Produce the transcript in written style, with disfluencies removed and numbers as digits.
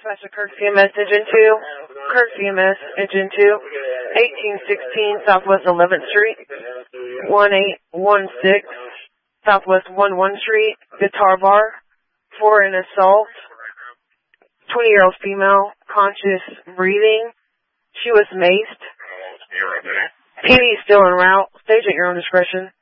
Dispatcher Kirk CMS Engine 2. Kirk CMS Engine 2. 1816 Southwest 11th Street. 1816 Southwest 11 Street. Guitar Bar. For an assault. 20-year-old female. Conscious breathing. She was maced. PD is still en route. Stage at your own discretion.